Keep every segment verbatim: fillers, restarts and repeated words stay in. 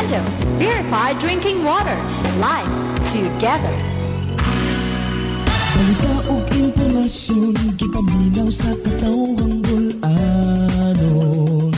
Mando, purified drinking water. Life together. Balita o impormasyon, gipaminaw sa katawang bulanon.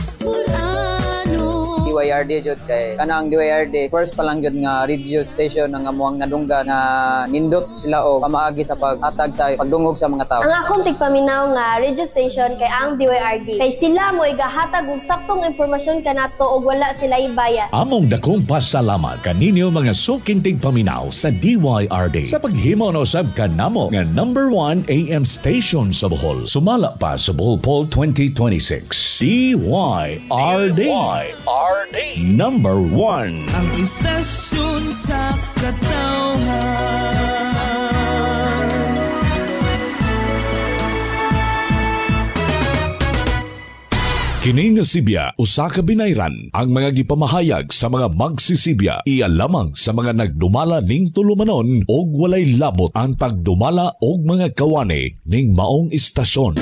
D Y R D jud kay kanang D Y R D first pa lang jud nga radio station nga amuang nadungga nga nindot sila og pamaagi sa paghatag sa pagdungog sa mga tawo. Ang akong tigpaminaw nga radio station kay ang D Y R D kay sila mo igahatag og saktong impormasyon kanato og wala sila ibayad. Among dakong pasalamat kaninyo mga suking tigpaminaw sa D Y R D sa paghimo na usab kanamo nga number one A M station sa Bohol. Sumala pa sa Bohol Poll twenty twenty-six. D Y R D. D Y R D. Number one. Ang istasyon sa katawhan. Kini nga Sibya, usa ka binayran ang mga gipamahayag sa mga magsisibya. Iya lamang sa mga nagdumala ning tulumanon og walay labot ang pagdumala og mga kawani ning maong istasyon.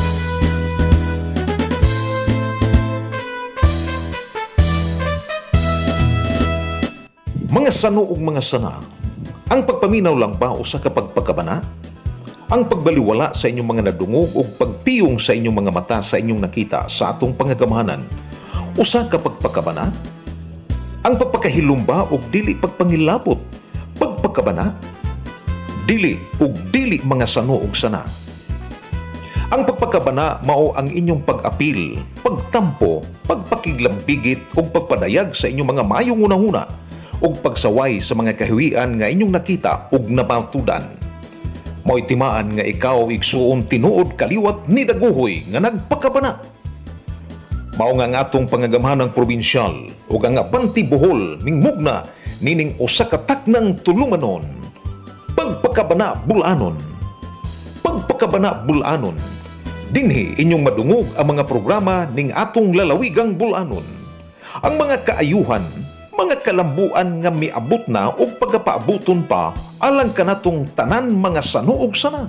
Mga sano ug mga sana, ang pagpaminaw lang ba o sa kapagpagkabana? Ang pagbaliwala sa inyong mga nadungog o pagpiyong sa inyong mga mata sa inyong nakita sa atong pangagamahanan o sa kapagpagkabana? Ang pagpakahilumba o dili pagpangilabot, pagpagkabana? Dili o dili mga sano ug sana. Ang pagpagkabana mao ang inyong pag-apil, pagtampo, pagpakiglambigit o pagpadayag sa inyong mga mayong unahuna ug pagsaway sa mga kahiwian nga inyong nakita ug napatudan. Mao'y timaan nga ikaw igsuon tinuod kaliwat ni daguhoy nga nagpakabana. Mao nga nga atong pangagamahanang probinsyal ug ang Abanti Bohol mingmugna nining usa ka taknang tulumanon. Pagpakabana Bulanon. Pagpakabana Bulanon. Dinhi inyong madungog ang mga programa ning atong lalawigang Bulanon. Ang mga kaayuhan, mga kalambuan nga miabot na o pagkapaabuton pa alang kanatong tanan mga sano ug sana.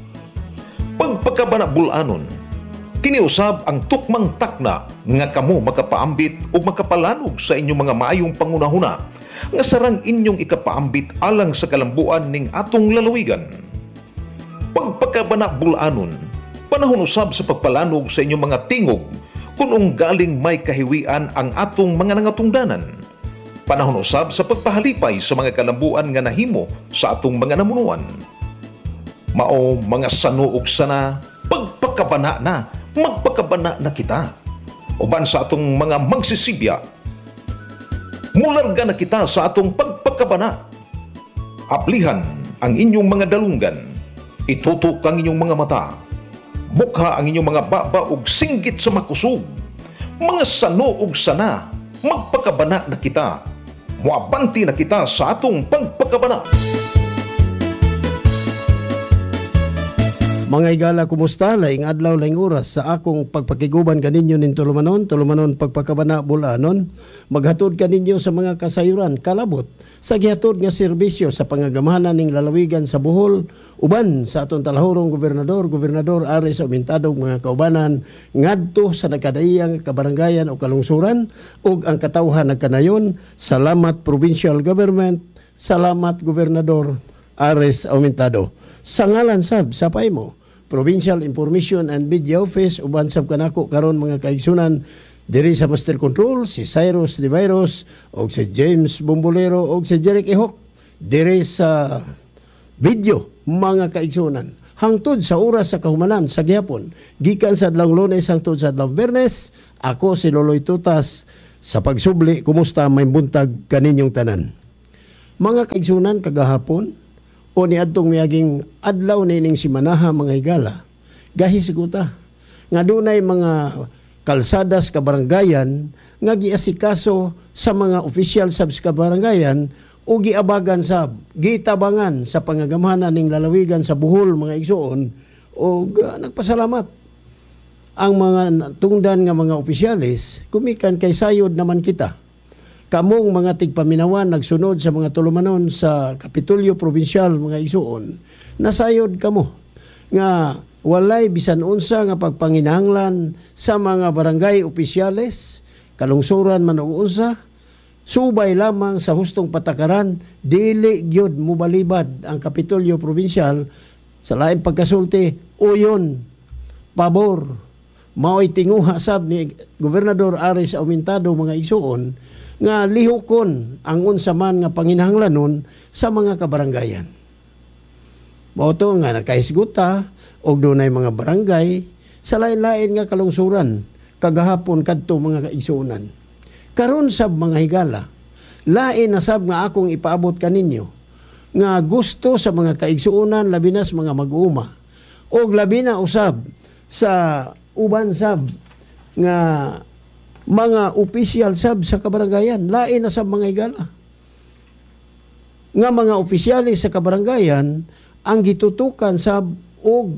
Pagpakabana Bulanon, kiniusab ang tukmang takna nga kamo makapaambit o makapalanog sa inyong mga maayong pangunahuna nga sarang inyong ikapaambit alang sa kalambuan ning atong lalawigan. Pagpakabana Bulanon, panahon usab sa pagpalanog sa inyong mga tingog kung galing may kahiwian ang atong mga nangatungdanan. Panahon usab sa pagpahalipay sa mga kalambuan nga nahimo sa atong mga namunuan. Mao mga sano ug sana, pagpakabana na, magpakabana na kita. Uban sa atong mga magsisibya, mularga na kita sa atong pagpakabana. Aplihan ang inyong mga dalunggan, itutok ang inyong mga mata, mukha ang inyong mga baba ug singgit sa makusog. Mga sano ug sana, magpakabana na kita. Muabanti na kita sa atong pagpakabana. Mga igala, kumusta? Laing adlaw, laing oras sa akong pagpakiguban kaninyo nin tulumanon, tulumanon pagpakabana Bulanon. Maghatod kaninyo sa mga kasayuran, kalabot, sa gihatod nga serbisyo sa pangagamahanan ning lalawigan sa Bohol, uban sa atong talahurong gobernador, gobernador Ares Aumentado, mga kaubanan, ngadto sa nagkadaiyang kabaranggayan o kalungsuran, ug ang katawhan nagkanayon. Salamat Provincial Government, salamat Gobernador Ares Aumentado. Sa ngalan sab sa pay mo, Provincial Information and Media Office, uban sab kanako karon mga kaigsunan diri sa Master Control, si Cyrus Diviros o si James Bombolero o si Jeric Ihok diri sa video mga kaigsunan. Hangtod sa oras sa kahumanan sa gihapon, gikan sa adlaw Lunes hangtod sa adlaw Biyernes, ako si Loloy Tutas sa pagsubli. Kumusta may buntag kaninyong tanan? Mga kaigsunan, kagahapon o ni adtong miyaging adlaw nining simanaha mga higala, gahisiguta nga dunay mga kalsadas kabaranggayan nga giasikaso sa mga opisyal sa kabaranggayan o giabagan sa gitabangan sa pangagamahanan ning lalawigan sa Bohol mga igsoon o uh, nagpasalamat ang mga tungdan nga mga opisyalis kumikan kay sayod naman kita. Kamong mga tigpaminawan nagsunod sa mga tulumanon sa Kapitolyo Provincial mga igsuon, nasayod kamo nga walay bisan unsa nga pagpanginahanglan sa mga barangay opisyales, kalungsuran man o unsa, subay lamang sa hustong patakaran, dili gyud mubalibad ang Kapitolyo Provincial sa laing pagkasulti, uyon, pabor, mao'y tinguha sab ni Gobernador Aris Aumentado mga igsuon, nga lihukon ang unsa man nga panginahanglanon sa mga kabaranggayan. Mao to nga nakahisguta og dunay mga barangay sa lain-lain nga kalungsuran kagahapon kadto mga kaigsuonan. Karon sab mga higala, lain na sab nga akong ipaabot kaninyo nga gusto sa mga kaigsuonan labi na sa mga mag-uuma og labi na usab sa uban sab nga mga opisyal sab sa kabaranggayan, lain na sab mga higala nga mga opisyalis sa kabaranggayan ang gitutukan sab og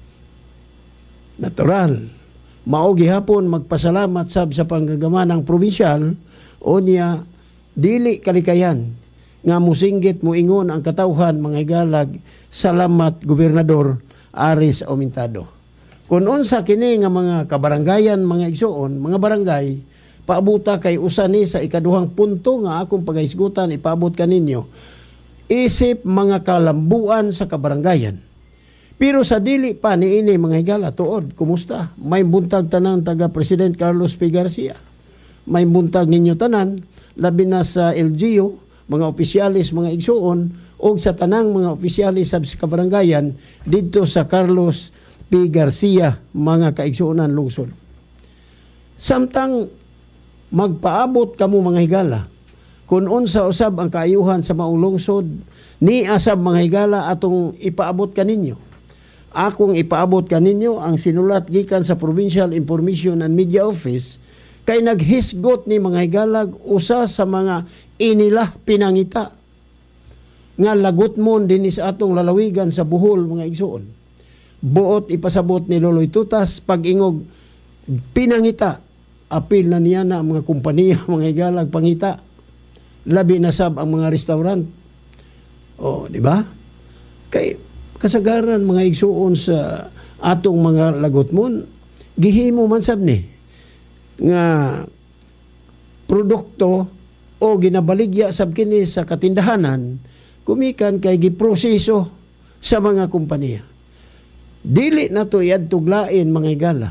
natural mao gihapon magpasalamat sab sa panggagamanang probinsyal o niya dili kalikayan nga musinggit moingon ang katawhan mga higalag, salamat Gobernador Aris Aumentado. Kung unsa kini nga mga kabaranggayan mga igsuon, mga barangay, paabuta kay usa ni sa ikaduhang punto nga akong pagahisgutan ipaabot kaninyo. Isip mga kalambuan sa kabaranggayan. Pero sa dili pa niini mga higala tuod, kumusta? May buntag tanan taga President Carlos P. Garcia. May buntag ninyo tanan, labi na sa L G U, mga opisyalis, mga igsuon, o sa tanang mga opisyalis sa kabaranggayan dito sa Carlos P. Garcia, mga kaigsuonan lungsod. Samtang magpaabot kamo mga higala, kung unsa usab ang kaayuhan sa maong lungsod, ni asab mga higala atong ipaabot kaninyo. Akong ipaabot kaninyo ang sinulat gikan sa Provincial Information and Media Office kay naghisgot ni mga higalag usa sa mga inilah pinangita nga lagutmon dinis atong lalawigan sa Bohol mga igsuon. Buot ipasabot ni Loloy Tutas pag-ingog pinangita, apil na niya na mga kompanya mga higalag pangita, labi na sab ang mga restaurant. O, di ba? Kay kasagaran mga igsuon sa atong mga lagutmon, gihimo man sab ni nga produkto o ginabaligya sab kini sa katindahanan kumikan kay giproseso sa mga kompanya. Dili na to iadtuglain mga higala.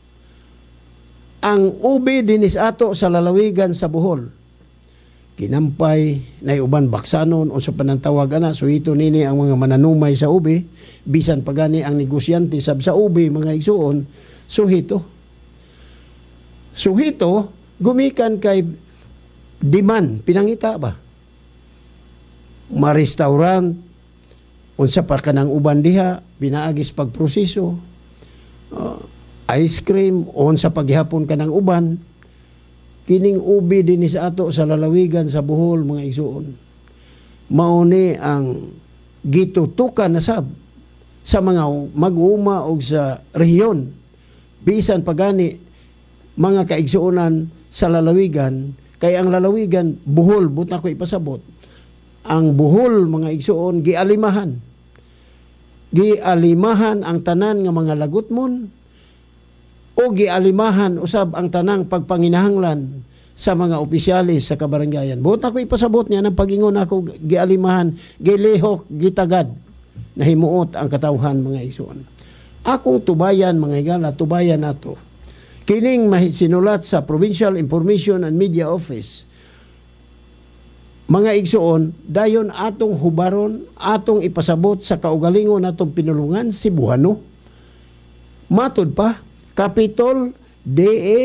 Ang ube dinis ato sa lalawigan sa Bohol, kinampay na uban baksanon o sa panantawag ana, so ito nini ang mga mananumay sa ube, bisan pagani ang negosyante sab sa ube mga igsuon, suhito. Suhito, gumikan kay demand, pinangita ba? Ma-restaurant, unsa pa ka ng uban diha, pinaagis pagproseso, uh, ice cream, unsa paghihapon ka ng uban, kining ubi din sa ato sa lalawigan sa Bohol mga igsuon. Mauni ang gitutukan na sab sa mga mag-uuma og sa rehiyon. Bisan pagani mga kaigsuonan sa lalawigan, kay ang lalawigan Bohol buta ko ipasabot. Ang Bohol mga igsuon gialimahan. Gialimahan ang tanan nga mga lagutmon o gialimahan usab ang tanang pagpanginahanglan sa mga opisyalis sa kabaranggayan. Buot ako ipasabot niya ng pag-ingon ako gialimahan, gilihok, gitagad, na himuot ang katawhan mga igsuon. Akong tubayan mga higala, tubayan nato. Kining sinulat sa Provincial Information and Media Office. Mga igsuon, dayon atong hubaron, atong ipasabot sa kaugalingon atong pinulungan si Buhano. Matod pa, Capitol D A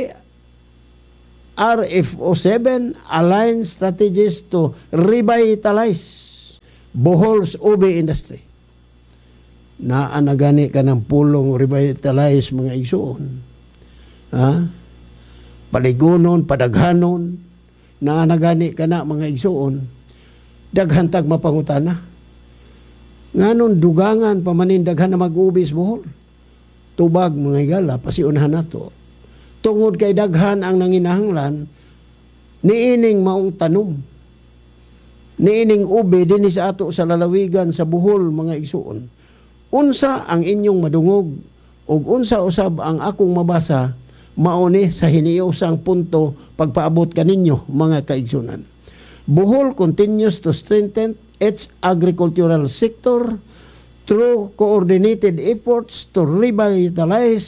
R F O seven aligned strategies to revitalize Bohol's ube industry. Naanagani ka ng pulong revitalize mga igsuon. Ha? Paligunon, padaghanon, naanagani ka na mga igsuon, daghantag mapangutana. Nganon dugangan pamanin daghan na mag-ubis Bohol. Tubag mga higala, pasiunahan nato. Tungod kay daghan ang nanginahanglan, niining maong tanom. Niining ube din sa ato sa lalawigan sa Bohol mga igsuon. Unsa ang inyong madungog o unsa usab ang akong mabasa mauni sa hiniusang punto pagpaabot kaninyo mga kaigsunan. Bohol continues to strengthen its agricultural sector through coordinated efforts to revitalize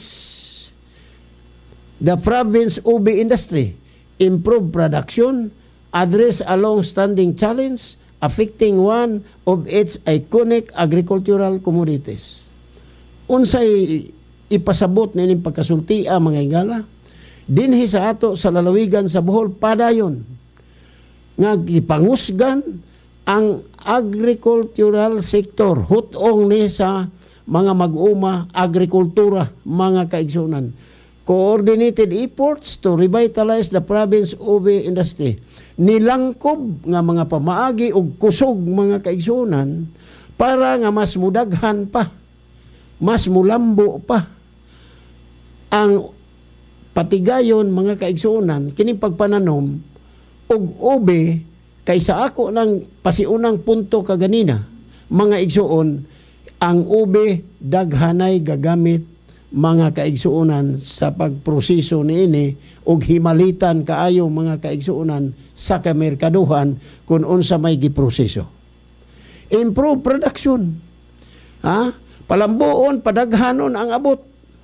the province ube industry, improve production, address a long-standing challenge affecting one of its iconic agricultural commodities. Unsay ipasabot nining pagkasultia mga higala, dinhi sa ato sa lalawigan sa Bohol padayon nga gipangusgan ang agricultural sector hutong ni sa mga mag-uma agrikultura mga kaigsunan. Coordinated efforts to revitalize the province ube industry. Nilangkob nga mga pamaagi og kusog mga kaigsunan para nga mas mudaghan pa, mas mulambo pa ang patigayon mga kaigsunan kining pagpananom og ube kaysa ako ng pasiunang punto kaganina mga igsuon ang ube daghanay gagamit mga kaigsuonan sa pagproseso niini og himalitan kaayo mga kaigsuonan sa kamerkaduhan kung unsa may giproseso. Improve production. Ha? Palambuon, padaghanon ang abot.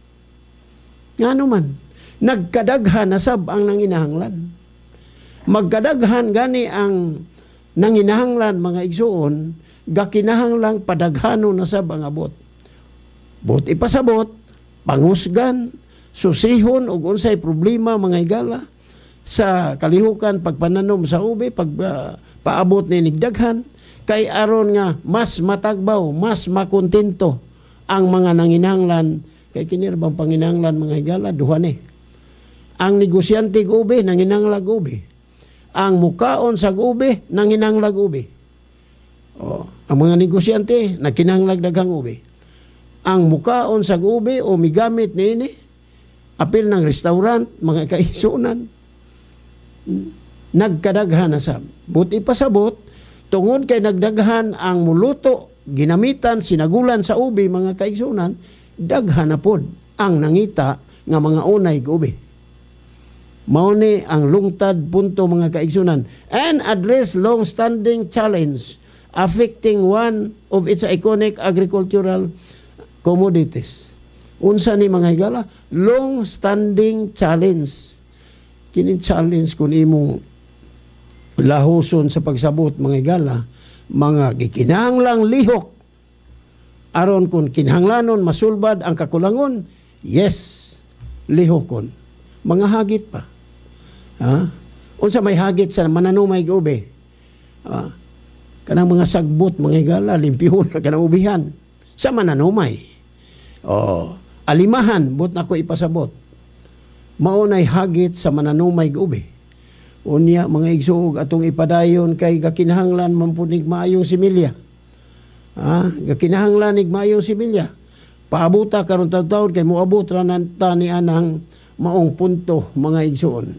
Ngano man, nagkadaghan na sab ang nanginahanglan. Magkadaghan gani ang nanginahanglan mga igsuon, gakinahanglang padaghanon na sab ang abot. Bot ipasabot, pangusgan, susihon ug unsay problema mga higala sa kalihukan pagpananom sa ube, pag uh, paabot ni nigdaghan kay aron nga mas matagbaw, mas makontento ang mga nanginahanglan kay kini bang panginahanglan mga higala duha ni. Ang negosyante og ube nanginahanglan ube. Ang mukaon sa ube nanginahanglan ube. Oh, ang mga negosyante nagkinahanglan daghang ube. Ang mukaon sa ube o migamit niini apil ng restaurant mga kaigsuonan nagkadaghan na sab. Buti pasabot tungod kay nagdaghan ang muluto ginamitan sinagulan sa ube mga kaigsuonan daghan na pod ang nangita nga mga unay ube. Mao ni ang lungtad punto mga kaigsuonan and address long-standing challenge affecting one of its iconic agricultural commodities. Unsa ni mga higala? Long-standing challenge. Kini challenge kung imong lahuson sa pagsabot mga higala, mga gikinahanglang lihok. Aron kung kinahanglanon masulbad ang kakulangon, yes, lihokon. Mga hagit pa. Ha? Unsa may hagit sa mananumay ube? Ha? Kanang mga sagbot mga higala, limpihon na kanang ubihan sa mananumay. Oh, alimahan but nako ipasabot. Maunay hagit sa mananumay ube. Unya mga igsuog atong ipadayon kay gakinahanglan man pud nig maayong similya. Ha, gakinahanglan nig maayong similya. Paabuta karon taud-taud kay moabot ra nanta ni anang maong punto mga igsuon.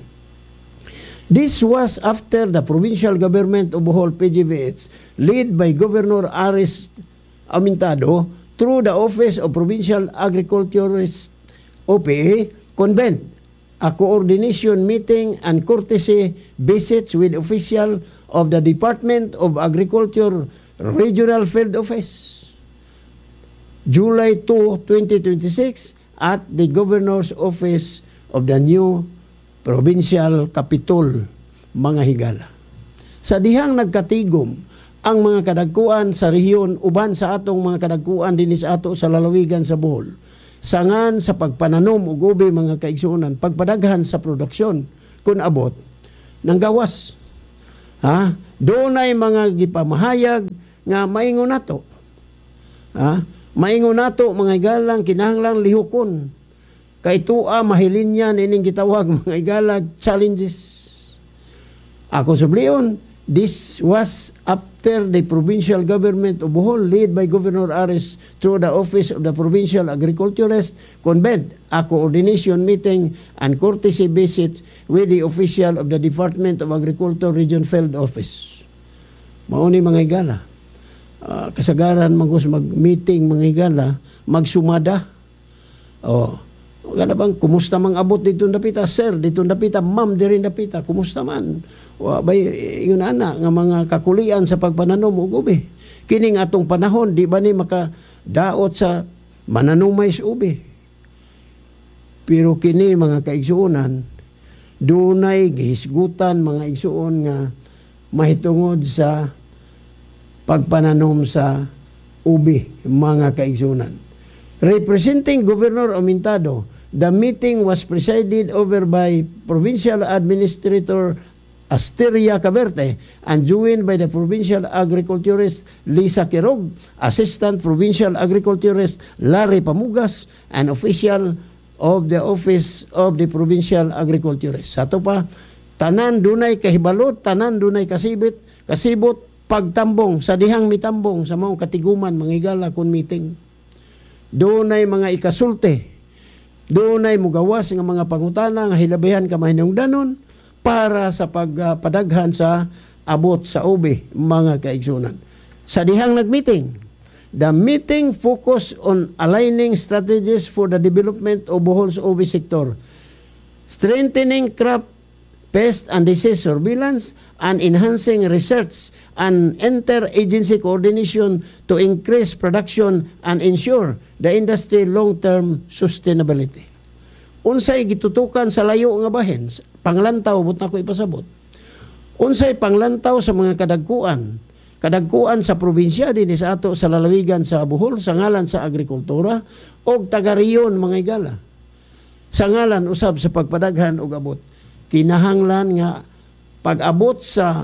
This was after the provincial government of Bohol P G V H led by Governor Aris Amintado through the Office of Provincial Agriculturist O P A convened a coordination meeting and courtesy visits with official of the Department of Agriculture Regional Field Office July second, twenty twenty-six at the Governor's Office of the new provincial capital mga higala. Sa dihang nagkatigom ang mga kadagkuan sa rehiyon uban sa atong mga kadagkuan dinhi sa ato sa lalawigan sa Bohol. Sangan sa pagpananom ug ube mga kaigsuonan, pagpadaghan sa produksyon kun abot ng gawas. Ha? Doonay mga gipamahayag nga maingon nato. Ha? Maingon nato mga igalang kinahanglang lihokon. Kay tuwa mahilinyan ining gitawag mga igalag challenges. Ako subliyon, this was after the provincial government of Bohol led by Governor Aris through the Office of the Provincial Agriculturist convened a coordination meeting and courtesy visits with the official of the Department of Agriculture Region Field Office. Mauni mga higala. Uh, kasagaran magos mag-meeting mga higala, magsumada. Oh, Wala bang, kumusta mang abot dito dapita, sir, dito dapita, ma'am, diri dapita, kumusta man? Wa bay ingon ana nga mga kakulian sa pagpananom og ubi. Kining atong panahon di ba ni makadaot sa mananumay sa ubi. Pero kini mga kaigsuonan, dunay gihisgutan mga igsuon nga mahitungod sa pagpananom sa ubi mga kaigsuonan. Representing Governor Omintado, the meeting was presided over by Provincial Administrator Asteria Caverte and joined by the Provincial Agriculturist Lisa Quirog, Assistant Provincial Agriculturist Larry Pamugas, and official of the Office of the Provincial Agriculturist. Sa to pa, tanan dunay kahibalot, tanan dunay kasibit, kasibot, pagtambong, sa dihang mitambong, sa mga katiguman, mangigala kun meeting. Dunay mga ikasulti, dunay mugawas nga mga pangutana nga hilabihan ka mahinungdanon para sa pagpadaghan uh, sa abot sa ubi mga kaigsunan. Sa dihang nagmeeting, the meeting focused on aligning strategies for the development of Bohol's ubi sector, strengthening crop pest and disease surveillance, and enhancing research and inter-agency coordination to increase production and ensure the industry long-term sustainability. Unsay gitutukan sa layo nga bahin, panglantaw, but na ko ipasabot. Unsay panglantaw sa mga kadagkuan, kadagkuan sa probinsya din sa ato sa lalawigan sa Bohol, sa ngalan sa agrikultura, o tagariyon mga igala. Sa ngalan usab sa pagpadaghan og abot. Kinahanglan nga pag-abot sa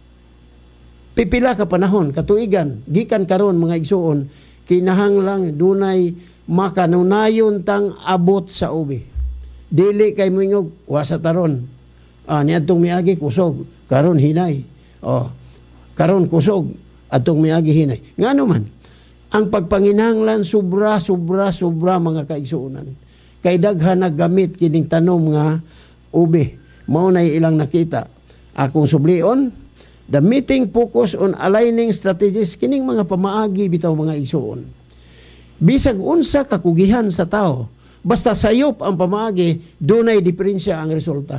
pipila ka panahon, katuigan, gikan karon mga igsuon, kinahanglan dunay makanunayon tang abot sa ubi. Dili kay moingog wasa taron. Ah, niadtong miagi kusog, karon hinay. Oh, karon kusog, atong miagi hinay. Ngano man, ang pagpanginahanglan sobra sobra sobra mga kaigsuonan. Kay daghan naggamit kining tanom nga ubi. Mao na ilang nakita. Akong sublion, the meeting focus on aligning strategies kining mga pamaagi bitaw mga igsuon. Bisag unsa kakugihan sa tao, basta sayop ang pamaagi, dunay diferensya ang resulta.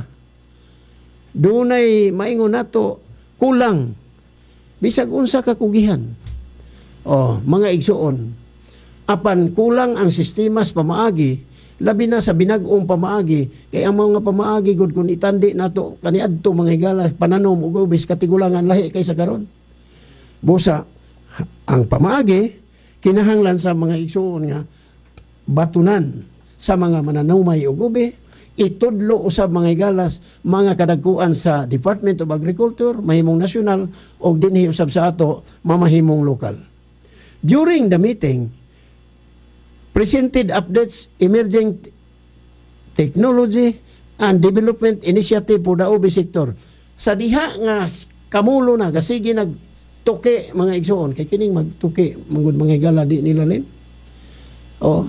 Dunay maingon nato kulang. Bisag unsa kakugihan. Oh, mga igsuon. Apan kulang ang sistema sa pamaagi, labi na sa binag-ong pamaagi, kay ang mga pamaagi gud kun itandi nato kaniadto mga higala pananom ug ubis katigulangan lahi kaysa karon. Busa ang pamaagi kinahanglan sa mga igsuon nga batunan sa mga mananumay ug ubi, itudlo usab mga higalas mga kadagkuan sa Department of Agriculture, mahimong nasyonal ug dinhi usab sa ato mamahimong lokal. During the meeting, presented updates, emerging technology and development initiative for the ubi sector. Sa diha nga kamulo na, gasigi nagtuki mga igsuon, kay kining magtuki, mangud mga higala di nila lim. O,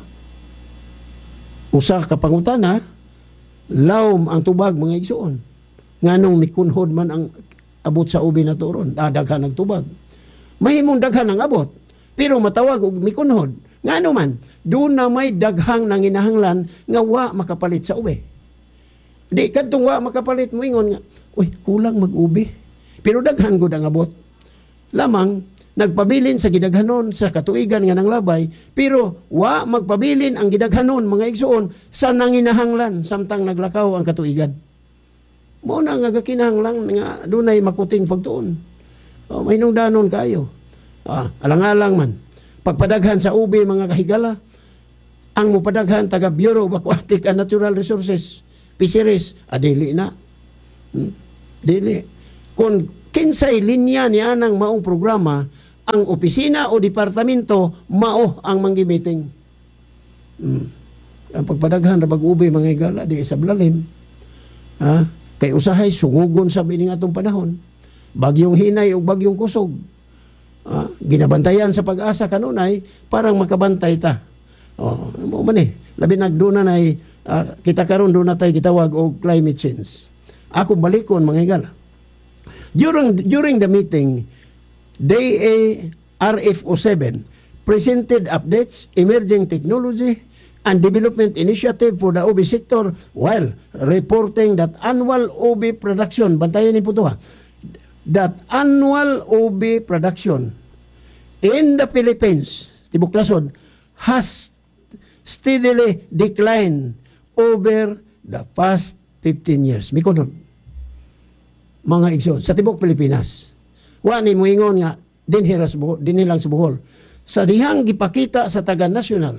usa ka pangutana, lawom ang tubag mga igsuon. Nganong mikunhod man ang abot sa ubi na turon, ah, daghan ang tubag. Mahimong daghan ang abot, pero matawag og mikunhod. Ngano man, doon na may daghang nanginahanglan nga wa makapalit sa ubi. Di kadtong wa makapalit mo ingon nga, uy, kulang mag-ubi. Pero daghan gud ang abot. Lamang nagpabilin sa gidaghanon sa katuigan nga ng labay, pero wa magpabilin ang gidaghanon mga igsuon sa nanginahanglan samtang naglakaw ang katuigan. Mao na nga kinahanglan nga dunay makuting pagtuon. Oh, mahinungdanon kayo. Ah, alang-alang man. Pagpadaghan sa ubi mga kahigala, ang mupadaghan taga Bureau of Aquatic and Natural Resources, fisheries, adili na. Hmm? Dili. Kung kinsay linya ni anang maong programa, ang opisina o departamento mao ang manggimiting. Hmm. Ang pagpadaghan ra bag-ubi mga higala di sa blalim. Ha? Kay usahay sungugon sa bining atong panahon. Bagyong hinay o bagyong kusog. Uh, ginabantayan sa pag-asa kanunay parang makabantay ta. Oh, mo man eh. Labi nagduna nay uh, kita karon do na tay gitawag og climate change. Ako balikon mga higala. During during the meeting, D A R F O seven presented updates, emerging technology, and Development Initiative for the O B sector while reporting that annual O B production, bantayan ni po ito ha, that annual O B production in the Philippines, tibok lasod, has steadily declined over the past fifteen years. Mikunod, mga igsoon, sa tibok Pilipinas. Wa ni moingon nga, dinhi ra sa Bohol, dinhi lang sa Bohol. Sa dihang gipakita sa taga-national,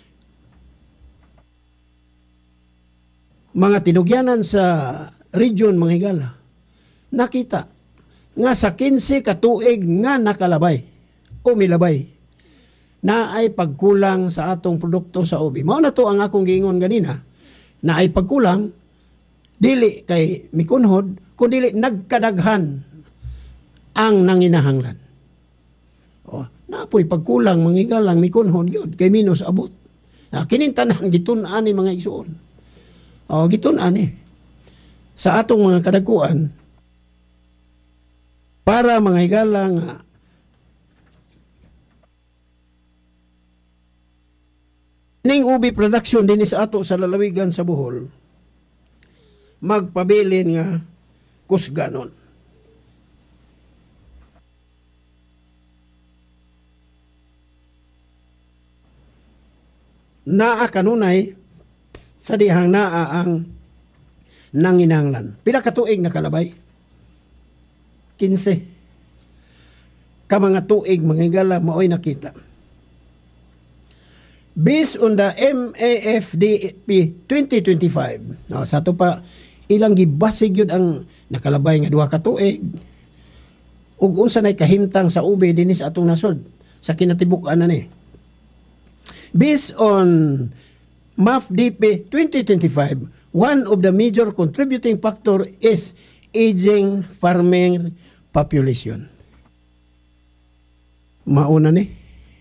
mga tinugyanan sa region, mga higala, nakita nga sa kinse katuig nga nakalabay o milabay na ay pagkulang sa atong produkto sa O B. Mao na to ang akong giingon ganina, na ay pagkulang dili kay mikunhod kundi nagkadaghan ang nanginahanglan. O, napoy pagkulang mga higalang mikunhod yun kay minus abot. Na kinintanan gitun-an ni mga igsuon. O gitun-an eh. Sa atong mga kadakuan para mga higalang uh, ning ubi production din sa ato sa lalawigan sa Bohol magpabilin nga kusganon. Naa kanunay sa dihang naa ang nanginahanglan. Pila ka tuig nakalabay? kinse. Ka mga tuig mga higala maoy nakita. Based on the M A F D P twenty twenty-five, no, sa to pa ilang gibasig yun ang nakalabay nga duha ka tuig. Ug unsa nay kahimtang sa ube dinis atong nasod sa kinatibuk-an na ni. Based on M A F D P twenty twenty-five, one of the major contributing factor is aging farming population. Mauna ni.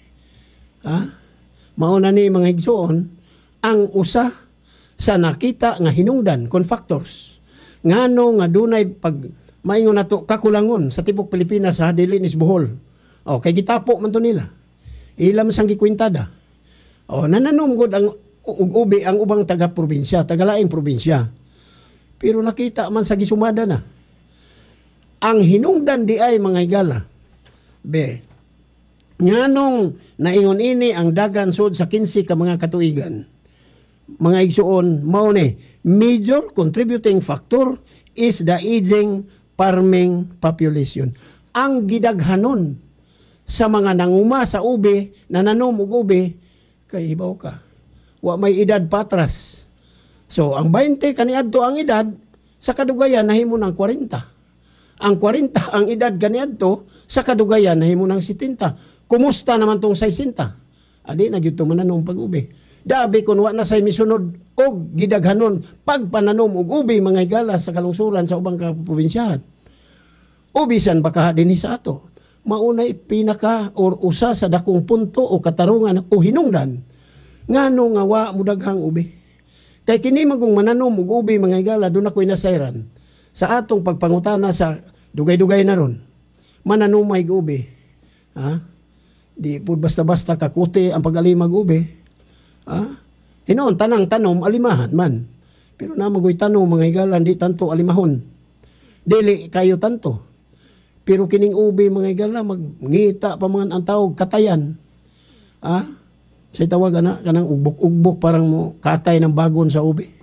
Ha? Mauna ni mga higsoon ang usa sa nakita nga hinungdan kon factors. Ngano nga dunay pag maingon nato kakulangon sa tibok Pilipinas sa dilinis Bohol. O kay gitapo man to nila. Ilam sang gikwintada. O nananom gud ang ug-ubi ang ubang taga-probinsya, taga-laing probinsya. Pero nakita man sa gisumada na. Ang hinungdan di ay mga higala. Be, nganong naingon ini ang dagan sud sa kinse ka mga katuigan. Mga igsuon, mao ni, major contributing factor is the aging farming population. Ang gidaghanon sa mga nanguma sa ube, nananom og ube, kay hibaw ka. Wa may edad patras. So, ang twenty kaniadto ang edad, sa kadugayan nahimo ng forty. Ang forty ang edad kaniadto, sa kadugayan nahimo ng seventy. Kumusta naman tong sixty? Adi na gyud to mananom pag-ubi. Dabi kun wa na say misunod og gidaghanon pagpananom og ubi mga higala sa kalungsuran sa ubang ka probinsyahan. Ubisan baka dinhi sa ato. Maunay pinaka or usa sa dakong punto o katarungan o hinungdan ngano nga wa mudaghang ubi. Kay kini magong mananom og ubi mga higala doon ako'y nasayran sa atong pagpangutana sa dugay-dugay na ron. Mananom may ubi. Ha? Di po basta-basta kakuti ang pag-alimag ube. Ha? Hinoon, tanang tanom, alimahan man. Pero namagoy tanom, mga higalan, di tanto alimahon. Dili kayo tanto. Pero kining ube, mga higala, magngita pa mga ang tawag, katayan. Ha? Say tawag na, kanang ugbok-ugbok, parang mo katay ng bagon sa ube.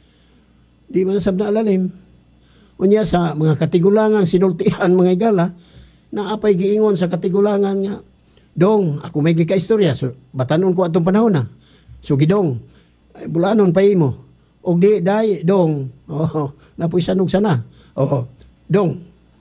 Di man nasab na alalim. Unya sa mga katigulangan, sinultihan, mga higala, na apay giingon sa katigulangan nga, Dong, ako may gika-istorya. So, batanon ko atong panahon na. So, gidong, ay, bulanon pa imo. O di, day, dong. Oh, napoy sanog sana. Oh, dong.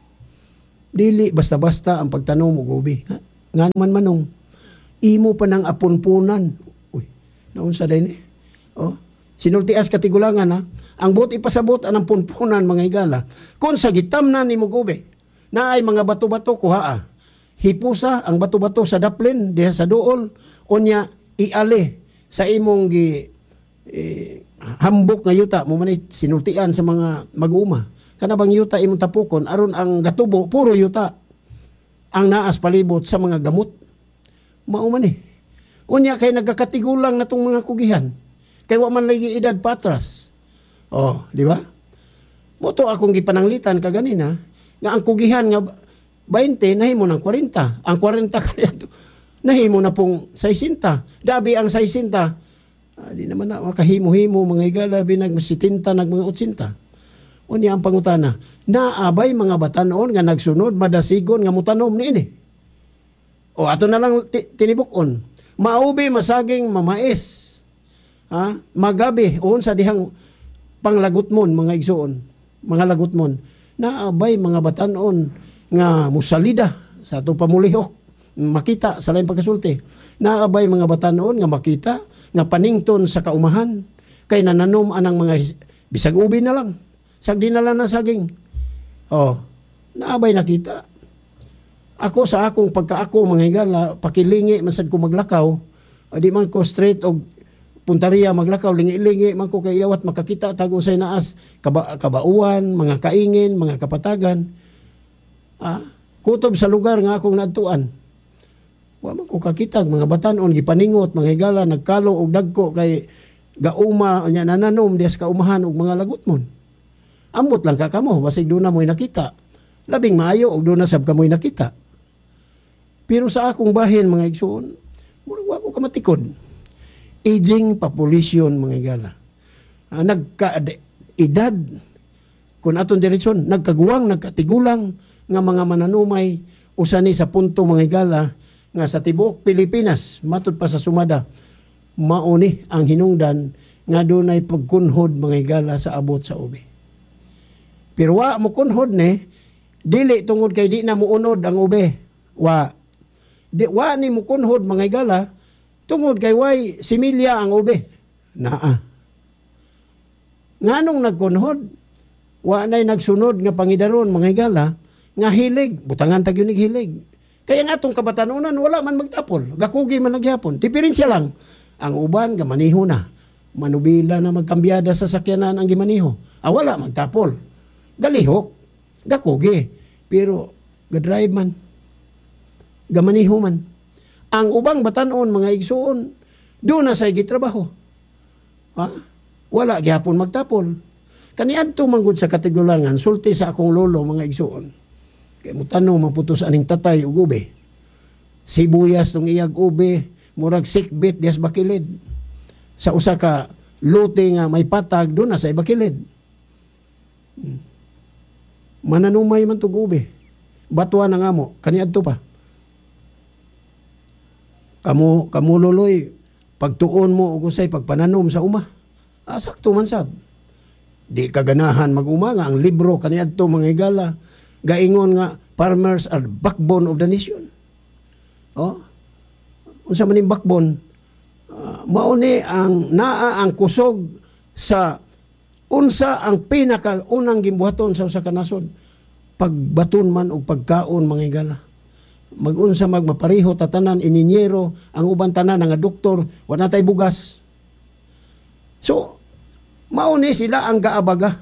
Dili, basta-basta ang pagtanong mo, gubi. Ha? Nga naman manong, imo pa ng apunpunan. Uy, naunsa din eh. Oh, sinultias katigulangan ha. Ang buot ipasabot anang punpunan mga higala. Kung sa gitamnan ni mo gubi, na ay mga bato-bato kuhaa. Hipusa ang bato-bato sa daplin diha sa duol unya iali sa imong gi eh, hambok nga yuta mo man sinultian sa mga mag-uma kana bang yuta imong tapukon aron ang gatubo puro yuta ang naas palibot sa mga gamot mao man eh unya kay nagakatigulang natong mga kugihan Kay wa man lagi edad patras. Oh, di ba? Moto akong gipananglitan kaganina nga ang kugihan nga twenty nahimo ng forty. Ang forty kaniya nahimo na pong sixty. Dabi ang sixty, ah, di naman na makahimo-himo mga higala binag seventy nag mga eighty. Unya ang pangutana, naabay mga batanon nga nagsunod madasigon nga mutanom niini. O ato na lang tinibukon. Maubi masaging mamais. Ha? Magabi uon sa dihang panglagutmon mga igsoon, mga lagutmon. Naabay mga batanon nga musalida sa atong pamulihok, makita sa lain pagkasulti. Naabay mga batanon nga makita nga panington sa kaumahan kay nananom anang mga bisag ubi na lang. Sagdi na lang na saging. Oh, naabay nakita. Ako sa akong pagkaako mga higala, pakilingi man sad ko maglakaw, di man ko straight og punteriya maglakaw, lingi-lingi man ko kay iyawat makakita tago sa naas, kaba, kabauan, mga kaingin, mga kapatagan. Ah, kutob sa lugar nga akong naadtuan. Wa man ko kakita mga batanon gipaningot mga higala nagkalo og dagko kay gauma nya nananom dias kaumahan og mga lagutmon. Ambot lang ka kamo, basig doon na mo'y nakita. Labing maayo, og doon na sab kamo'y nakita. Pero sa akong bahin, mga igsoon, murag wa ko kamatikod. Aging population, mga igala. Ah, nagka-edad, kung aton diretsyon, nagkaguwang, nagkatigulang, nga mga mananumay, usani sa punto, mga igala, nga sa tibuok Pilipinas, matud pa sa sumada, mauni ang hinungdan, nga doon ay pagkunhod, mga igala, sa abot sa ubi. Pero wa mo kunhod ni dili tungod kay di na mo unod ang ube. Wa di wa ni mo kunhod mga igala tungod kay way similya ang ube. Naa. Nganong nagkunhod wa nay nagsunod nga pangidaron mga igala nga hilig butangan tag yunig hilig. Kaya nga atong kabatanunan wala man magtapol. Gakugi man nagyapon. Diferensya lang ang uban ga maniho na. Manubila na magkambyada sa sakyanan ang gimaniho. Ah, wala magtapol. Galihok, gakugi, pero gadrive man, gamaniho man. Ang ubang batanon, mga igsoon, doon na sa gitrabaho. Ha? Wala, gihapon magtapol. Kaniadto manggod sa katigulangan, sulti sa akong lolo, mga igsoon. Kaya mo tanong, maputos aning tatay ug ube. Sibuyas tong iyag ube, murag sikbit, dias bakilid. Sa usa ka lote nga may patag, doon na sa ibakilid. Hmm. Mananumay man tug ube. Batuan ang amo, kaniadto pa. Kamu kamululoy pagtuon mo og usay pagpananom sa uma. Ah, sakto man sab. Di kaganahan mag-uma nga ang libro kaniadto mga higala gaingon nga farmers are backbone of the nation. Oh. Unsa man ning backbone? Uh, mao ni ang naa ang kusog sa unsa ang pinakaunang gimbuhaton sa usa ka nasod? Pagbaton man o pagkaon mga higala. Mag-unsa magmapareho tatanan ininyero, ang uban tanan nga doktor, wala tay bugas. So, mao ni sila ang gaabaga.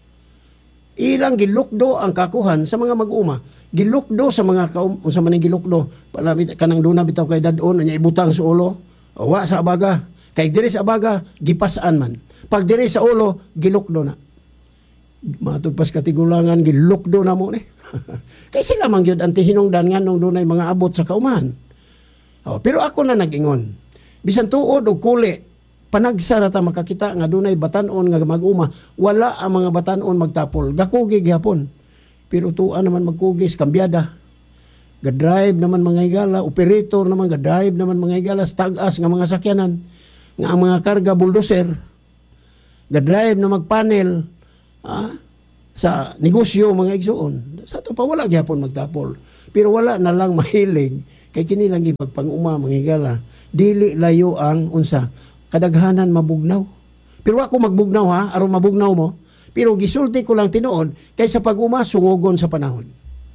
Ilang gilukdo ang kakuhan sa mga mag-uma. Gilukdo sa mga kaum, unsa man ning gilukdo? Palabit kanang duna bitaw kay dadon nya ibutang sa ulo. O, wa sa abaga. Kay diri sa abaga gipasaan man. Pag diri sa ulo, gilukdo na. Matugpas katigulangan, gilukdo na mo ni. Kaya sila man gyud ang tihinungdan nga nung dunay mga abot sa kaumahan. Oh, pero ako na nag-ingon. Bisan tuod og kuli, panagsa na ta makakita nga dunay batanon nga mag-uma, wala ang mga batanon magtapol. Gakugi gihapon. Pero tuan naman magkugis, kambyada. Ga-drive naman mga higala, operator naman, ga-drive naman mga higala, stag-as nga mga sakyanan. Nga ang mga karga bulldozer, ga-drive na magpanel, ah, sa negosyo mga igsoon. Sa ito pa wala gyapon magtapol. Pero wala na lang mahilig kay kini lang gipagpanguma mga higala. Dili layo ang unsa kadaghanan mabugnaw. Pero ako magbugnaw ha, aron mabugnaw mo. Pero gisulti ko lang tinuod kay sa pag-uma sungogon sa panahon.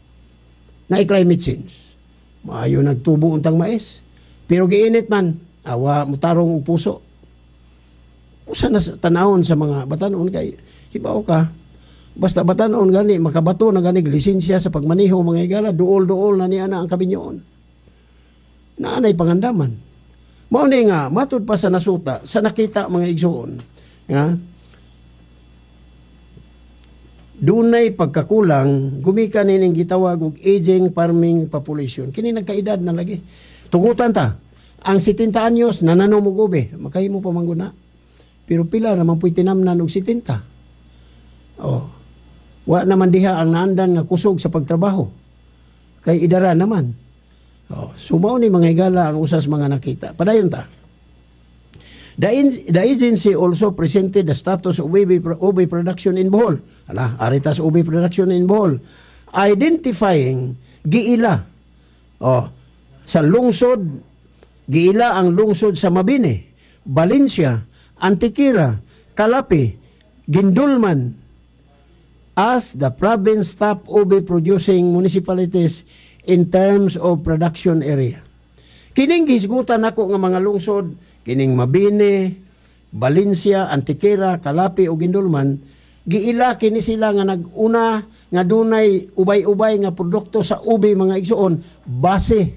Na climate change. Maayo nagtubo untang mais. Pero giinit man, awa mutarong og puso. Usa na tanawon sa mga batanon kay hibaw ka, basta batanon gani, makabato na gani, lisensya sa pagmaniho mga higala, duol-duol na niya na ang kabinyoon. Naanay pangandaman. Mao ni nga matud pa sa nasuta, sa nakita mga igsoon, nga dunay pagkakulang gumikan nining gitawag og aging farming population. Kini nagkaedad na lagi. Tugutan ta. Ang setenta anyos nananom og ube, makahimo pa mangguna. Pero pila naman puy tinamnan og setenta. Oh. Wa naman diha ang naandan nga kusog sa pagtrabaho. Kay idara naman. Oh, sumaw ni mga higala ang usas mga nakita. Padayon ta. The, in, the agency also presented the status of ube, ube production in Bohol. Ala, aritas ube production in Bohol. Identifying giila. Oh, sa lungsod, giila ang lungsod sa Mabini, Valencia, Antiquera, Calapi, Gindulman as the province top ube producing municipalities in terms of production area. Kining gisgutan ako nga mga lungsod, kining Mabini, Valencia, Antiquera, Calapi o Gindulman, giila kini sila nga naguna nga dunay ubay-ubay nga produkto sa ube mga igsoon, base.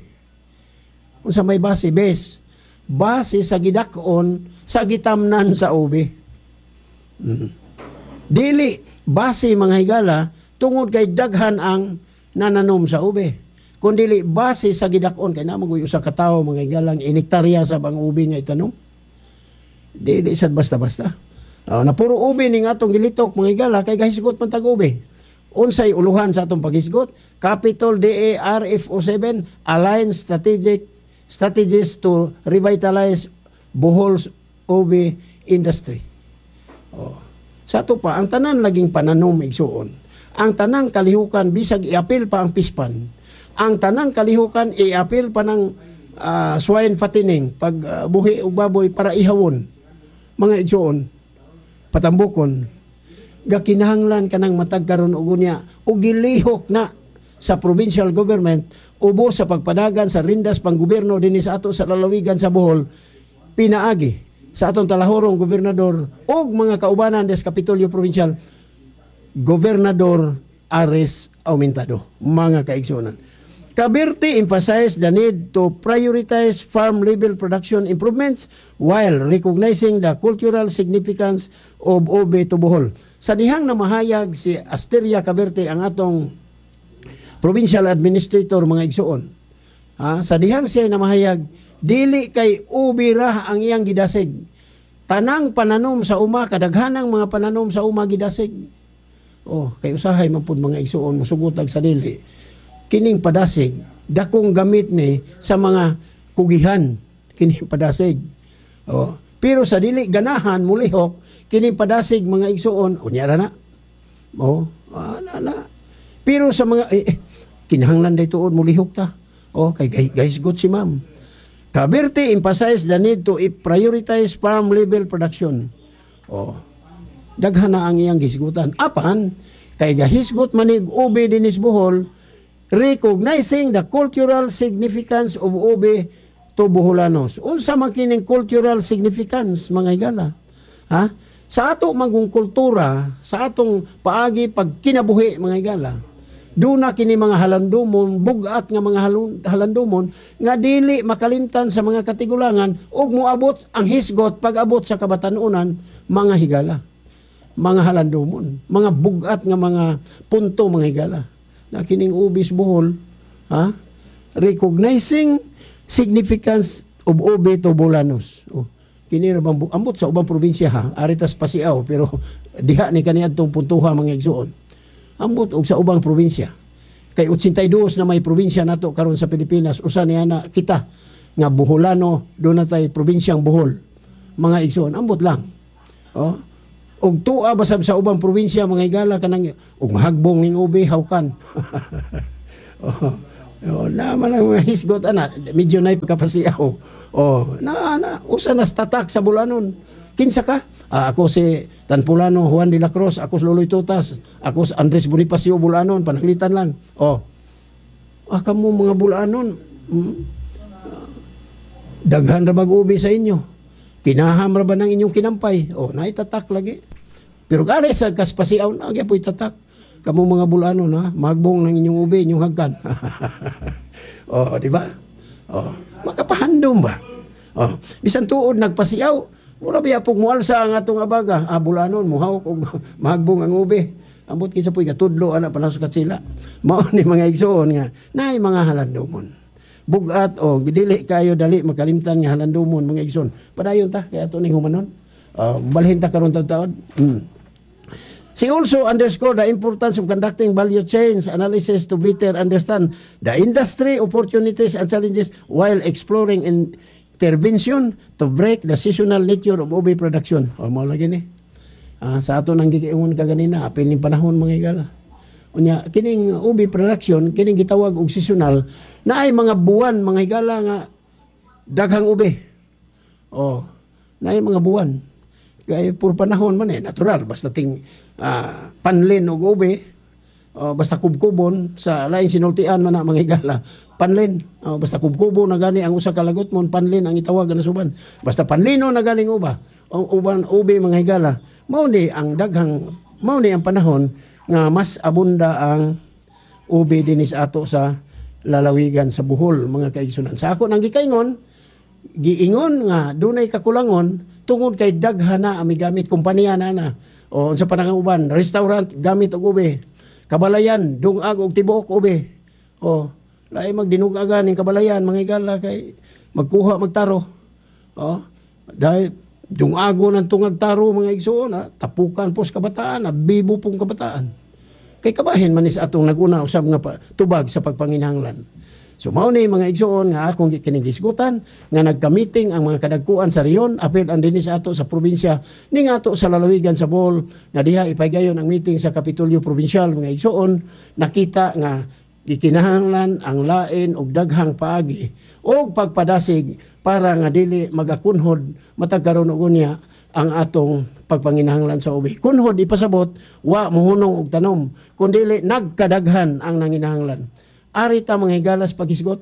Unsa may base, bes. Base sa gidakon sa gitamnan sa ube. Hmm. Dili base mga higala tungod kay daghan ang nananom sa ube. Kundili base sa gidakon kay namo usa ka tawo mga igalang inektarya sa bang ubi nga itanom. Dili sad basta-basta. Uh, na puro ubi ning atong gilitok mga igala kay gahisgot man tag ubi. Unsay uluhan sa atong paghisgot? Capital D A R F O seven Align Strategic Strategies to Revitalize Bohol's Ubi Industry. Oh. Sa ato pa ang tanan laging pananom igsuon. Ang tanang kalihukan bisag iapil pa ang pispan. Ang tanang kalihukan i-appeal pa ng uh, swine fattening pag uh, buhi o baboy para ihawon mga igsoon patambukon gakinahanglan kanang matag karon og unya og gilihok na sa provincial government ubo sa pagpadagan sa rindas pang gobyerno dinhi sa ato sa lalawigan sa Bohol pinaagi sa atong talahorong gobernador og mga kaubanan des Kapitolyo Provincial Gobernador Ares Aumentado mga kaigsuonan. Cavite emphasized the need to prioritize farm-level production improvements while recognizing the cultural significance of ube to Bohol. Sa dihang namahayag si Asteria Cavite ang atong provincial administrator mga igsuon. Ha? Sa dihang siya namahayag, dili kay ube ra ang iyang gidasig. Tanang pananom sa uma, kadaghanang mga pananom sa uma gidasig. Oh, kay usahay man pud mga igsuon musugutag sa dili. Kining padasig dakong gamit ni sa mga kugihan kining padasig. Oh, pero sa dili ganahan mulihok kining padasig mga igsuon unya ra na. Oh, ana na. Pero sa mga eh, eh, kinahanglan day tuod mulihok ta. Oh, kay guys good si ma'am. Cavite emphasized the need to prioritize farm level production. Oh, daghan na ang iyang gisgutan. Apan kay gahisgot manig ube dinis Bohol, recognizing the cultural significance of ube to Boholanos. Unsa man kining cultural significance mga higala? Ha? Sa ato magong kultura, sa atong paagi pag kinabuhi mga higala, duna kini mga halandumon, bugat nga mga halandumon nga dili makalimtan sa mga katigulangan ug moabot ang hisgot pag abot sa kabatanunan mga higala. Mga halandumon, mga bugat nga mga punto mga higala. Na kining ubis Bohol, ha? Recognizing significance of ube to Boholanos. Oh, kini ra bang ambot sa ubang probinsya ha, aritas pasiaw pero diha ni kaniadtong puntuha mga igsuon. Ambot og sa ubang probinsya. Kay eighty-two na may probinsya nato karon sa Pilipinas, usa niya na kita nga Boholano, do na tay probinsyang Bohol. Mga igsuon, ambot lang. Oh, og tuwa basab sa ubang probinsya mga higala kanang og mahagbong ning ube hawkan. Oh, oh, na man ang mga hisgot ana medyo nay pagkapasiaw. Oh, na na usa na tatak sa Bulanon. Kinsa ka? Ah, ako si Tanpulano Juan de la Cruz, ako si Loloy Tutas, ako si Andres Bonifacio Bulanon, panaglitan lang. Oh. Ah, kamo mga Bulanon. Hmm. Daghan ra mag-ubi sa inyo. Kinaham ra ba ng inyong kinampay? Oh, naitatak lagi. Pero gani sa kaspasiaw na gyapon tatak. Kamo mga Bulanon ha, magbong ng inyong ubi, inyong hagkan. Oh, di ba? Oh, makapahandom ba? Oh, bisan tuod nagpasiyaw, mura biya pug mualsa ang atong abaga, ah, bulanon muhawk og mahagbong ang ube. Ambot kinsa puy katudlo ana panasukat sila. Mao ni mga igsoon nga naay mga halandomon. Bugat o dili kayo dali makalimtan nga halandomon mga igsoon. Padayon ta kay ato ning humanon. Uh, balhin ta karon taon. Hmm. She also underscored the importance of conducting value chains analysis to better understand the industry opportunities and challenges while exploring intervention to break the seasonal nature of ube production. O mao lagi ni. Uh, sa ato nang giingon kaganina apil ning panahon mga igala. Unya kining ube production kining gitawag og seasonal na ay mga buwan mga igala nga daghang ube. Oh, na ay mga buwan. Kay pur panahon man eh natural basta ting uh, panlin og ube uh, basta kubkubon sa lain sinultian man na mga igala panlin uh, basta kubkubo na gani ang usa ka lagot mon panlin ang itawag na suban basta panlino na ganing uba ang uban ube mga igala mao ni ang daghang mao ni ang panahon nga mas abunda ang ube dinis ato sa lalawigan sa Bohol mga kaigsunan. Sa ako nang gikaingon giingon nga dunay kakulangon tungod kay daghan na ami gamit kompanya na na o sa pananguban restaurant gamit og ube kabalayan dungag og tibuok ube o lain magdinugagan ning kabalayan mga igala kay magkuha magtaro o dahil dungago ng tungag taro mga igsoon ha, tapukan pos kabataan bibo pong kabataan kay kabahin man is atong naguna usab nga pa, tubag sa pagpanginahanglan. So mao ni mga igsoon nga akong kining gisgutan nga nagka-meeting ang mga kadagkuan sa riyon apil ang dinis ato sa probinsya ning ato sa lalawigan sa Bohol nga diha ipaygayon ang meeting sa Kapitolyo Provincial mga igsoon nakita nga gikinahanglan ang lain og daghang paagi og pagpadasig para nga dili magakunhod matag karon og unya ang atong pagpanginahanglan sa ube. Kunhod ipasabot wa mohunong og tanom kundi nagkadaghan ang nanginahanglan. Ari ta mga higalas paghisgot.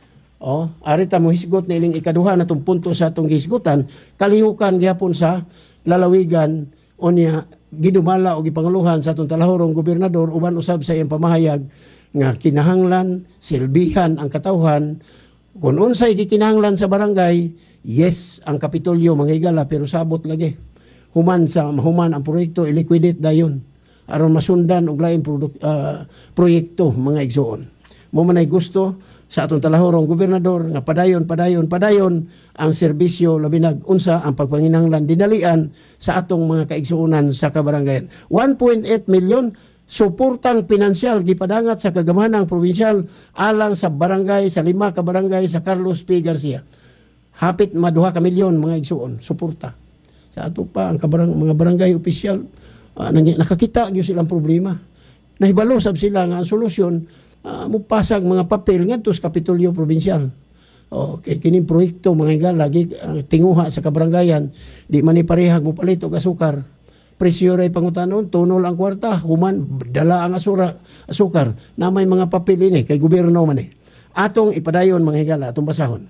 Oh, ari ta mo hisgot na iling ikaduha na tong punto sa atong gihisgotan, kalihukan gyapon sa lalawigan unya gidumala og gipanguluhan sa atong talahorong gobernador uban usab sa iyang pamahayag nga kinahanglan silbihan ang katawhan kun unsay gikinahanglan sa barangay. Yes, ang Kapitolyo mga higala pero sabot lagi. Human sa human ang proyekto i-liquidate dayon aron masundan og lain produk, uh, proyekto mga igsoon. Mo man ay gusto sa atong talahorong gobernador nga padayon padayon padayon ang serbisyo labi nag unsa ang pagpanginahanglan dinalian sa atong mga kaigsuonan sa kabarangayan. one point eight million suportang pinansyal gipadangat sa kagamahanang probinsyal alang sa barangay sa lima ka barangay sa Carlos P. Garcia. Hapit maduha ka milyon mga igsuon suporta. Sa ato pa ang kabarang, mga barangay opisyal uh, nakakita gyud silang problema. Nahibalo sab sila nga ang solusyon uh, mupasag mga papel ngadto sa Kapitolyo Provincial. Okay, kining proyekto mga igala lagi uh, tinguha sa kabarangayan di man ni parehag mo palit og asukar. Presyo ray pangutanon tunol ang kwarta human dala ang asura asukar na may mga papel ini kay gobyerno man eh. Atong ipadayon mga higala atong basahon.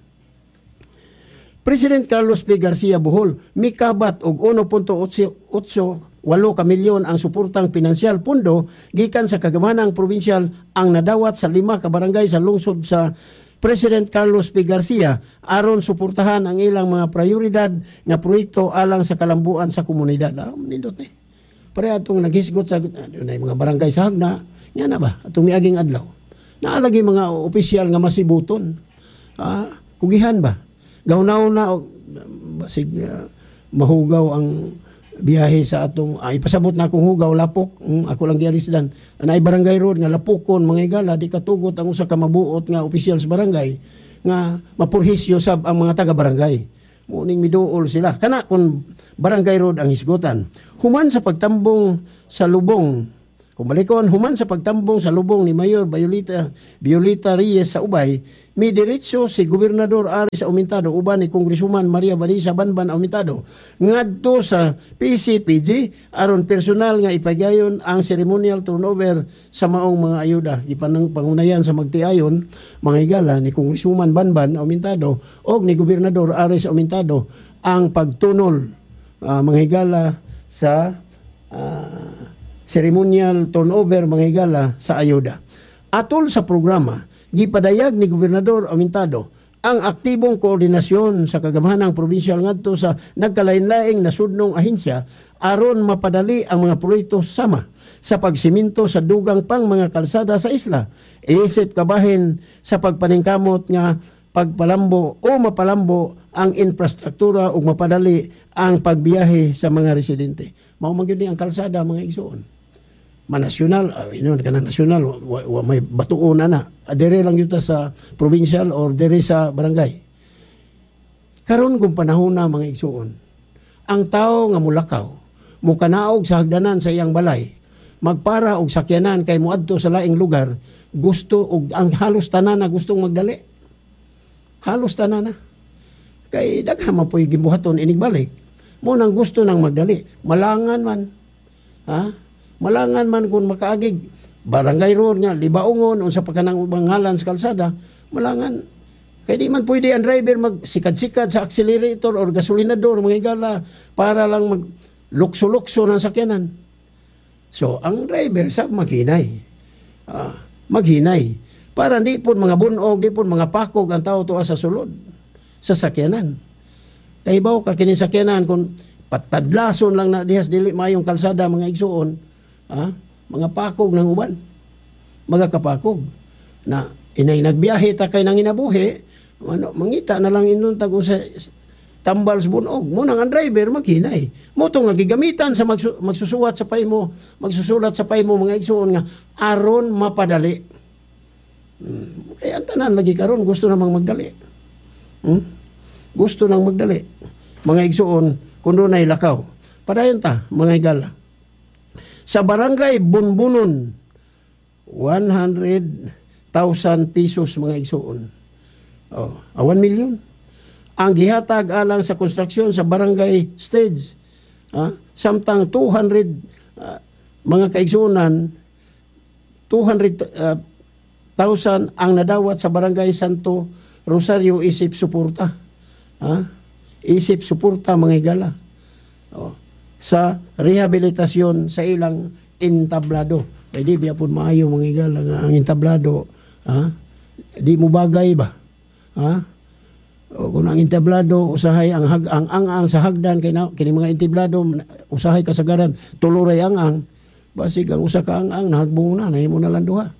President Carlos P. Garcia Bohol mikabat og one point eight ka milyon ang suportang pinansyal pundo gikan sa kagamanang probinsyal ang nadawat sa lima ka barangay sa lungsod sa President Carlos P. Garcia aron suportahan ang ilang mga prioridad nga proyekto alang sa kalambuan sa komunidad. Ah, nindot eh. Pare atong naghisgot sa uh, mga barangay sa Hagna, nya na ba atong miaging adlaw. Naalagi mga opisyal nga masibuton. Ah, kugihan ba? Gawnaw na og basig uh, mahugaw ang biyahe sa atong ay pasabot na akong hugaw lapok um, ako lang gialisdan anay barangay road nga lapokon mga igala di katugot ang usa ka mabuot nga opisyal sa barangay nga mapurhisyo sab ang mga taga barangay muning miduol sila kana kun barangay road ang hisgutan human sa pagtambong sa lubong kumalikon human sa pagtambong sa lubong ni Mayor Violeta Violeta Reyes sa Ubay mi diretso si Gobernador Aris Aumentado uban ni Kongresuman Maria Vanessa Banban Aumentado ngadto sa P C P G aron personal nga ipagayon ang ceremonial turnover sa maong mga ayuda ipanang pangunayan sa magtiayon mga igala ni Kongresuman Banban Aumentado og ni Gobernador Aris Aumentado ang pagtunol uh, mga igala sa uh, ceremonial turnover mga igala sa ayuda atol sa programa gipadayag ni Gobernador Aumentado ang aktibong koordinasyon sa kagamahanang probinsyal ngadto sa nagkalain-laing nasudnong ahensya aron mapadali ang mga proyekto sama sa pagsiminto sa dugang pang mga kalsada sa isla. Isip kabahin sa pagpaningkamot nga pagpalambo o mapalambo ang infrastruktura ug mapadali ang pagbiyahe sa mga residente. Mao man gyud ni ang kalsada mga igsoon. Manasyonal, uh, inon ka na nasyonal, wa, wa, may batuon na na. Dire lang yun ta sa provincial or dire sa barangay. Karon kung panahon na mga igsoon, ang tao nga mulakaw, mukanaog sa hagdanan sa iyang balay, magpara og sakyanan kay muadto sa laing lugar, gusto og ang halos tanan na gustong magdali. Halos tanan na. Kay daghan man po'y gibuhaton inig balik. Mo nang gusto nang magdali. Malangan man. Ha? Malangan man kung makaagig barangay road nga libaongon unsa pa kanang ubang ngalan sa kalsada, malangan kay di man pwede ang driver magsikad-sikad sa accelerator or gasolinador mga igala para lang mag lukso-lukso ng sakyanan. So ang driver sa maghinay. Ah, maghinay para di pud mga bunog, di pud mga pakog ang tao tuwa sa sulod sa sakyanan. Kay baw ka kini sakyanan kung patadlason lang na dihas dili mayong kalsada mga igsuon. Ah, mga pakog ng uban, mga kapakog na inay nagbiyahe ta kay nang inabuhi, ano, mangita na lang inon tago sa tambal sa bunog. Mo nang ang driver maghinay. Mo to nga gigamitan sa magsu, magsusuwat sa pay mo, magsusulat sa pay mo mga igsuon nga aron mapadali. Hmm. Kaya ang tanan lagi karon gusto namang magdali. Hmm? Gusto nang magdali. Mga igsuon kun dunay lakaw. Padayon ta mga igala. Sa barangay Bunbunon, one hundred thousand pesos mga igsuon. Oh, ah, one million. Ang gihatag alang sa konstruksyon sa barangay stage. Ah, samtang two hundred uh, mga kaigsuonan, two hundred thousand ang nadawat sa barangay Santo Rosario isip suporta. Ah, isip suporta mga igala. Oh, sa rehabilitasyon sa ilang entablado. Kaya di biya po maayo mga igala nga ang entablado, ha? Di mo bagay ba? Ha? O kung ang entablado usahay ang hag ang ang sa hagdan kay na kini mga entablado usahay kasagaran tuluray ang ang basig ang usa ka ang ang nahagbong na nahimo na lang duha.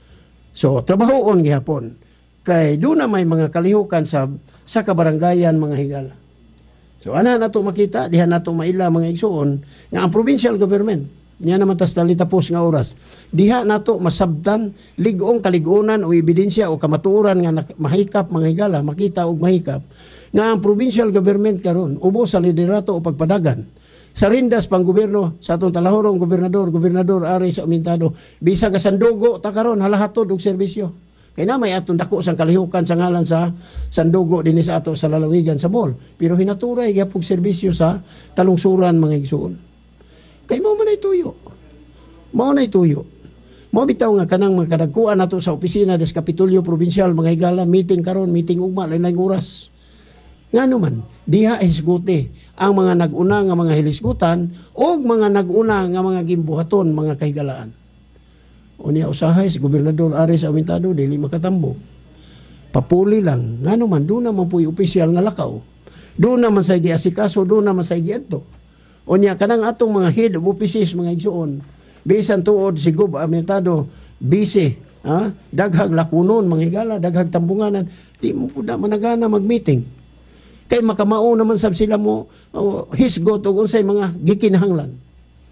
So trabahoon gihapon kay do na may mga kalihukan sa sa kabarangayan mga higala. So ana nato makita diha nato maila mga igsuon nga ang provincial government niya naman tas dalitapos nga oras diha nato masabtan ligong kaligunan o ebidensya o kamatuoran nga mahikap mga higala makita og mahikap nga ang provincial government karon ubos sa liderato o pagpadagan sa rindas pang gobyerno sa atong talahorong gobernador gobernador ari sa Amintado bisag ka sandugo ta karon halahatod og serbisyo. Kaya na may atong dako sang kalihukan sa ngalan sa sandugo dinhi sa ato sa lalawigan sa mall. Pero hinaturay gyapon serbisyo sa talungsuran mga igsuon. Kay mao man ay tuyo. Mao na tuyo. Mao bitaw nga kanang mga kadagkuan nato sa opisina des Kapitolyo Provincial mga higala meeting karon meeting ugma lain-laing oras. Ngano man diha hisguti ang mga nag-una nga mga hilisgutan o mga nag-una nga mga gimbuhaton mga kahigalaan. O niya usahay si Gobernador Ari sa Amintado dili makatambo. Papuli lang ngano man do naman puy opisyal nga lakaw. Do naman sa giasikaso, do naman sa giadto. O niya kanang atong mga head of offices mga igsuon. Bisan tuod si Gob Amintado busy, ha? Daghag lakunon mga higala, daghag tambunganan, di mo pud managana mag-meeting. Kay makamao naman sab sila mo oh, hisgot og unsay mga gikinahanglan.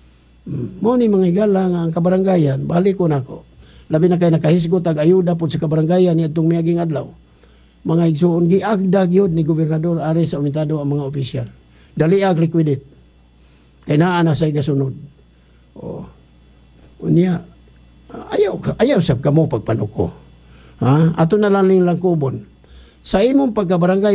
Mo ni mga higala nga ang kabarangayan balik ko nako labi na kay nakahisgot ag ayuda pud sa kabarangayan ni adtong miaging adlaw mga igsuon giagda gyud ni Gobernador Ari sa Amintado ang mga opisyal dali ag liquidate kay naa na say gasunod o unya ayaw ayaw sab kamo pagpanuko ha ato na lang lang kubon sa imong pagkabarangay